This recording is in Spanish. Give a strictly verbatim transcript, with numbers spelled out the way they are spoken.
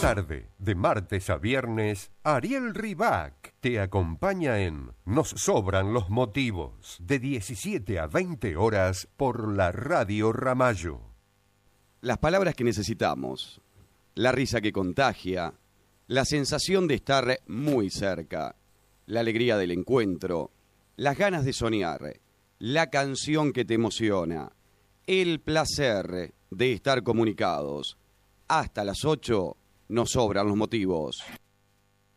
tarde, de martes a viernes, Ariel Ribac te acompaña en Nos Sobran los Motivos, de diecisiete a veinte horas por la Radio Ramallo. Las palabras que necesitamos, la risa que contagia, la sensación de estar muy cerca, la alegría del encuentro, las ganas de soñar, la canción que te emociona, el placer de estar comunicados. Hasta las ocho nos sobran los motivos.